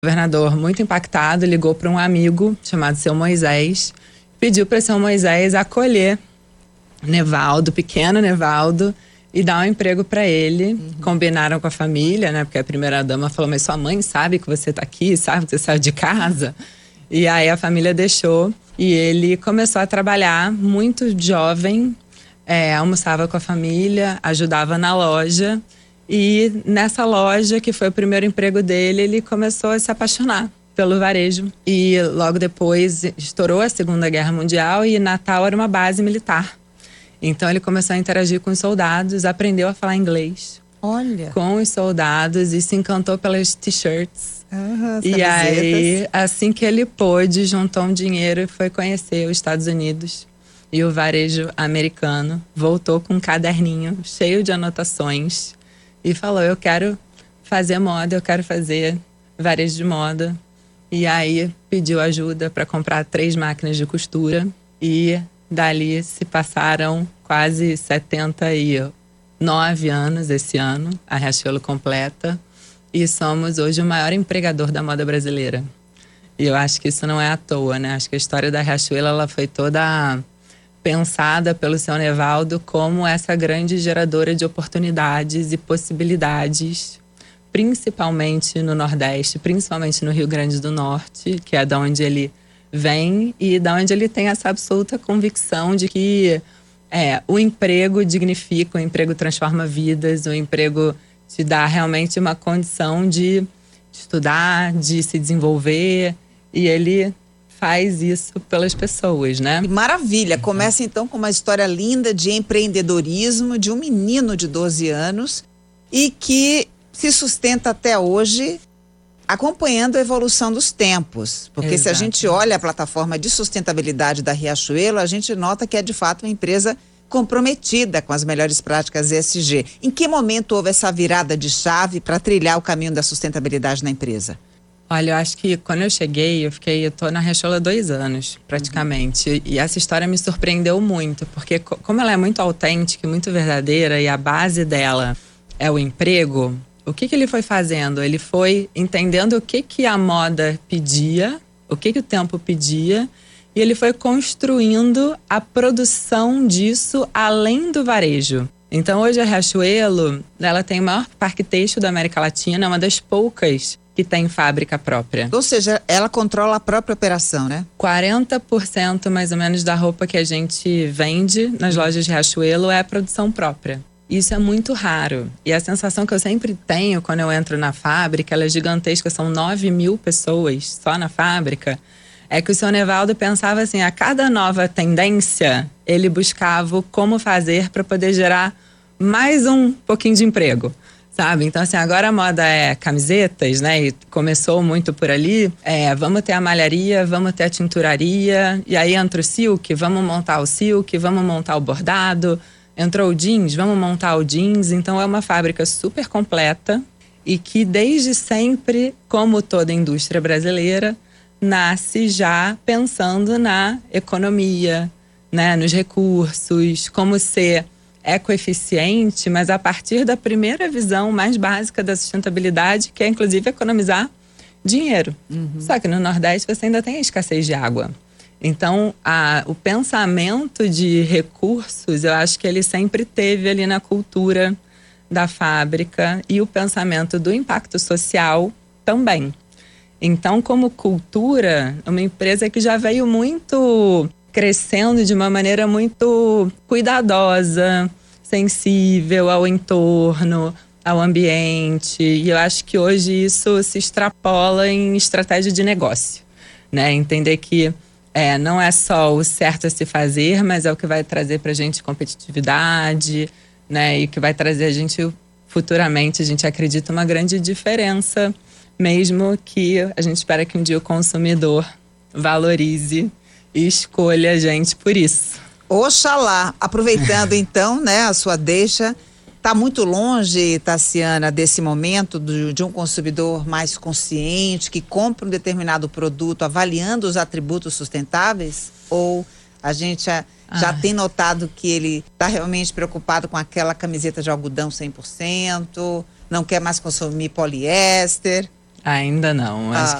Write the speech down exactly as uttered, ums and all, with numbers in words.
O governador, muito impactado, ligou para um amigo chamado Seu Moisés, pediu para Seu Moisés acolher Nevaldo, pequeno Nevaldo, e dar um emprego para ele. Uhum. Combinaram com a família, né? Porque a primeira-dama falou, mas sua mãe sabe que você está aqui, sabe que você saiu de casa? E aí a família deixou e ele começou a trabalhar muito jovem, é, almoçava com a família, ajudava na loja. E nessa loja, que foi o primeiro emprego dele, ele começou a se apaixonar pelo varejo. E logo depois estourou a Segunda Guerra Mundial e Natal era uma base militar. Então ele começou a interagir com os soldados, aprendeu a falar inglês. Olha. Com os soldados e se encantou pelas t-shirts. Uhum, e aí, assim que ele pôde, juntou um dinheiro e foi conhecer os Estados Unidos e o varejo americano. Voltou com um caderninho cheio de anotações e falou, eu quero fazer moda, eu quero fazer varejo de moda. E aí pediu ajuda para comprar três máquinas de costura e dali se passaram quase setenta e nove anos esse ano, a Riachuelo completa, e somos hoje o maior empregador da moda brasileira. E eu acho que isso não é à toa, né? Acho que a história da Riachuelo, ela foi toda pensada pelo seu Nevaldo como essa grande geradora de oportunidades e possibilidades, principalmente no Nordeste, principalmente no Rio Grande do Norte, que é da onde ele vem e da onde ele tem essa absoluta convicção de que é, o emprego dignifica, o emprego transforma vidas, o emprego te dá realmente uma condição de estudar, de se desenvolver, e ele faz isso pelas pessoas, né? Maravilha! Começa então com uma história linda de empreendedorismo de um menino de doze anos e que se sustenta até hoje acompanhando a evolução dos tempos. Porque Exato. Se a gente olha a plataforma de sustentabilidade da Riachuelo, a gente nota que é de fato uma empresa comprometida com as melhores práticas E S G. Em que momento houve essa virada de chave para trilhar o caminho da sustentabilidade na empresa? Olha, eu acho que quando eu cheguei, eu fiquei, eu tô na Riachuelo há dois anos, praticamente. Uhum. E essa história me surpreendeu muito, porque como ela é muito autêntica e muito verdadeira, e a base dela é o emprego, o que que ele foi fazendo? Ele foi entendendo o que que a moda pedia, o que que o tempo pedia, e ele foi construindo a produção disso além do varejo. Então hoje a Riachuelo, ela tem o maior parque têxtil da América Latina, é uma das poucas que tem fábrica própria. Ou seja, ela controla a própria operação, né? quarenta por cento mais ou menos da roupa que a gente vende nas lojas de Riachuelo é a produção própria. Isso é muito raro. E a sensação que eu sempre tenho quando eu entro na fábrica, ela é gigantesca, são nove mil pessoas só na fábrica, é que o seu Nevaldo pensava assim, a cada nova tendência, ele buscava como fazer para poder gerar mais um pouquinho de emprego, sabe? Então assim, agora a moda é camisetas, né? E começou muito por ali, é, vamos ter a malharia, vamos ter a tinturaria, e aí entra o silk, vamos montar o silk, vamos montar o bordado, entrou o jeans, vamos montar o jeans. Então é uma fábrica super completa e que desde sempre, como toda indústria brasileira, nasce já pensando na economia, né, nos recursos, como ser ecoeficiente, mas a partir da primeira visão mais básica da sustentabilidade, que é inclusive economizar dinheiro. Uhum. Só que no Nordeste você ainda tem a escassez de água. Então, a, o pensamento de recursos, eu acho que ele sempre teve ali na cultura da fábrica, e o pensamento do impacto social também. Então, como cultura, uma empresa que já veio muito crescendo de uma maneira muito cuidadosa, sensível ao entorno, ao ambiente. E eu acho que hoje isso se extrapola em estratégia de negócio, né? Entender que é, não é só o certo a se fazer, mas é o que vai trazer pra gente competitividade, né? E que vai trazer a gente futuramente, a gente acredita, uma grande diferença, mesmo que a gente espera que um dia o consumidor valorize e escolha a gente por isso. Oxalá! Aproveitando então, né, a sua deixa, tá muito longe, Taciana, desse momento do, de um consumidor mais consciente, que compra um determinado produto avaliando os atributos sustentáveis? Ou a gente já, ah. já tem notado que ele está realmente preocupado com aquela camiseta de algodão cem por cento, não quer mais consumir poliéster? Ainda não. Acho Ah.